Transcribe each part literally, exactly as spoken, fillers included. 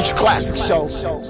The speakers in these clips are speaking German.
Future Classics Show.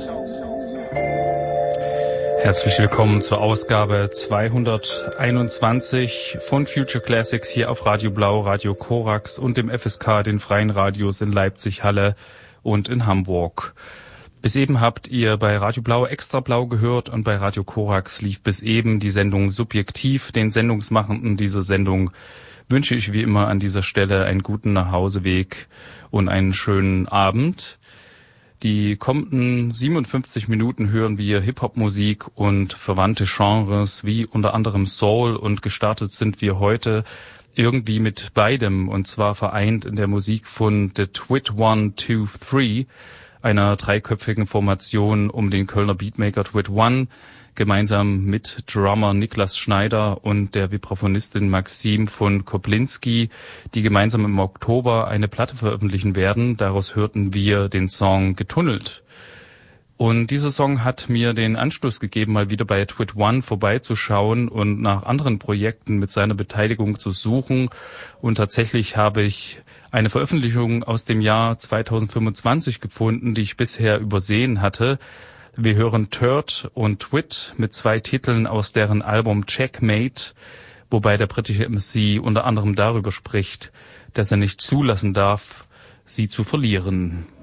Herzlich willkommen zur Ausgabe zweihunderteinundzwanzig von Future Classics hier auf Radio Blau, Radio Korax und dem F S K, den freien Radios in Leipzig, Halle und in Hamburg. Bis eben habt ihr bei Radio Blau Extra Blau gehört und bei Radio Korax lief bis eben die Sendung Subjektiv. Den Sendungsmachenden dieser Sendung wünsche ich wie immer an dieser Stelle einen guten Nachhauseweg und einen schönen Abend. Die kommenden siebenundfünfzig Minuten hören wir Hip-Hop-Musik und verwandte Genres wie unter anderem Soul, und gestartet sind wir heute irgendwie mit beidem, und zwar vereint in der Musik von The Twit One Two Three, einer dreiköpfigen Formation um den Kölner Beatmaker Twit One, gemeinsam mit Drummer Niklas Schneider und der Vibraphonistin Maxim von Koplinski, die gemeinsam im Oktober eine Platte veröffentlichen werden. Daraus hörten wir den Song Getunnelt. Und dieser Song hat mir den Anschluss gegeben, mal wieder bei Twit One vorbeizuschauen und nach anderen Projekten mit seiner Beteiligung zu suchen. Und tatsächlich habe ich eine Veröffentlichung aus dem Jahr zweitausendfünfundzwanzig gefunden, die ich bisher übersehen hatte. Wir hören Turd und Twit mit zwei Titeln aus deren Album Checkmate, wobei der britische M C unter anderem darüber spricht, dass er nicht zulassen darf, sie zu verlieren.